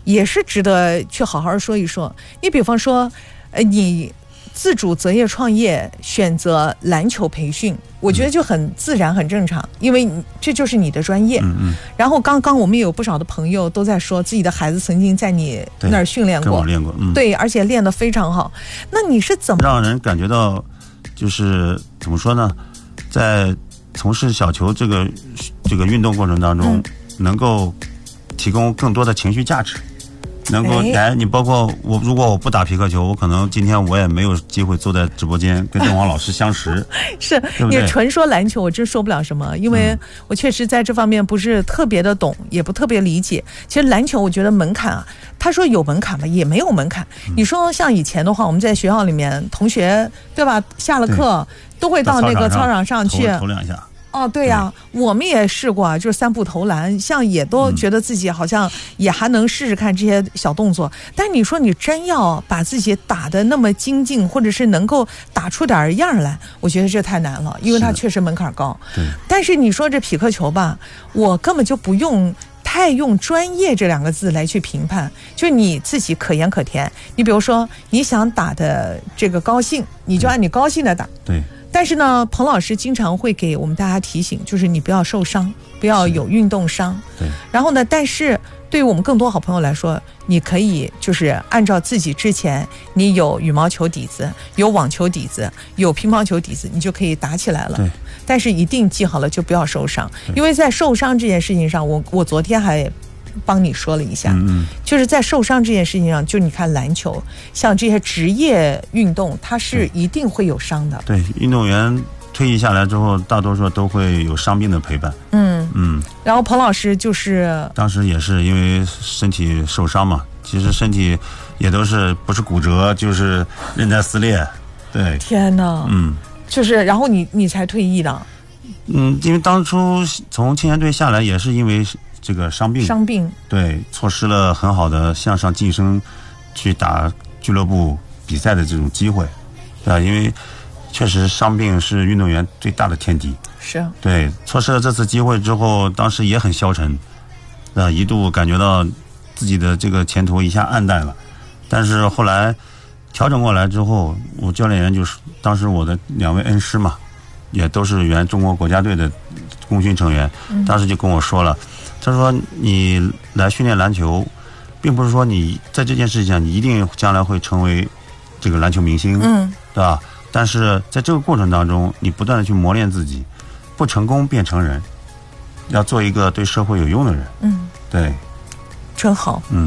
也是值得去好好说一说。你比方说，你自主择业创业选择篮球培训，我觉得就很自然很正常，因为这就是你的专业。然后刚刚我们也有不少的朋友都在说自己的孩子曾经在你那儿训练过， 跟我练过， 对，而且练得非常好。那你是怎么让人感觉到，就是怎么说呢，在从事小球这个运动过程当中，能够提供更多的情绪价值。能够你包括我，如果我不打皮克球，我可能今天我也没有机会坐在直播间跟邓王老师相识。 是，你纯说篮球，我真说不了什么，因为我确实在这方面不是特别的懂，也不特别理解。其实篮球，我觉得门槛啊，他说有门槛吧，也没有门槛。你说像以前的话，我们在学校里面，同学对吧，下了课都会到那个操场上去投两下。 哦，对呀，我们也试过啊，就是3步投篮，像也都觉得自己好像也还能试试看这些小动作。但你说你真要把自己打得那么精进，或者是能够打出点样来，我觉得这太难了，因为它确实门槛高。但是你说这匹克球吧，我根本就不用太用专业这2个字来去评判，就你自己可盐可甜。你比如说你想打的这个高兴，你就按你高兴的打。 对。 但是呢，彭老师经常会给我们大家提醒，就是你不要受伤，不要有运动伤。 对。 然后呢，但是对于我们更多好朋友来说，你可以就是按照自己之前你有羽毛球底子、有网球底子、有乒乓球底子，你就可以打起来了。 对。 但是一定记好了，就不要受伤，因为在受伤这件事情上，我昨天还帮你说了一下，就是在受伤这件事情上，就你看篮球，像这些职业运动，它是一定会有伤的。 对，运动员退役下来之后，大多数都会有伤病的陪伴。 然后彭老师就是当时也是因为身体受伤嘛，其实身体也都是不是骨折就是韧带撕裂。对， 天哪，就是然后你才退役的。 因为当初从青年队下来也是因为这个伤病，对，错失了很好的向上晋升去打俱乐部比赛的这种机会，对吧？因为确实伤病是运动员最大的天敌。 是。对， 错失了这次机会之后，当时也很消沉，一度感觉到自己的这个前途一下暗淡了。但是后来调整过来之后，我教练员就是当时我的2位恩师嘛，也都是原中国国家队的功勋成员，当时就跟我说了。他说你来训练篮球并不是说你在这件事情上你一定将来会成为这个篮球明星，对吧？但是在这个过程当中你不断的去磨练自己，不成功便成仁，要做一个对社会有用的人。对， 真好。